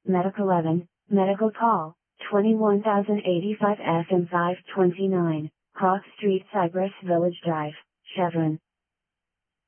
Medic 11, Medical Call, 21085 SM 529, Cross Street Cypress Village Drive, Chevron.